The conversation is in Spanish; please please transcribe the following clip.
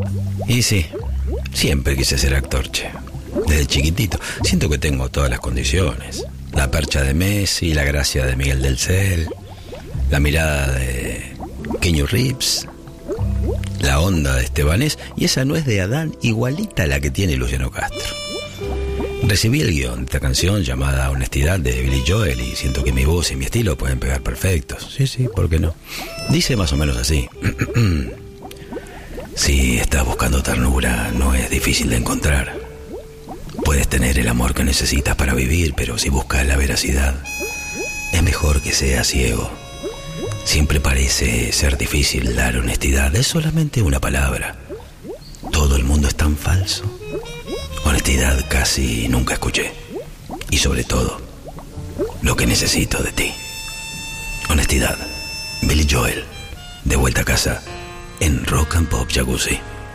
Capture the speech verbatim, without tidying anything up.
Y sí, siempre quise ser actor, che. Desde chiquitito. Siento que tengo todas las condiciones. La percha de Messi, la gracia de Miguel del Cel, la mirada de Keanu Reeves, la onda de Estebanés, y esa nuez de Adán igualita a la que tiene Luciano Castro. Recibí el guión de esta canción llamada Honestidad de Billy Joel y siento que mi voz y mi estilo pueden pegar perfectos. Sí, sí, ¿por qué no? Dice más o menos así. Si estás buscando ternura, no es difícil de encontrar. Puedes tener el amor que necesitas para vivir, pero si buscas la veracidad, es mejor que seas ciego. Siempre parece ser difícil dar honestidad. Es solamente una palabra. Todo el mundo es tan falso. Honestidad casi nunca escuché. Y sobre todo, lo que necesito de ti. Honestidad. Billy Joel. De vuelta a casa en Rock and Pop Jacuzzi.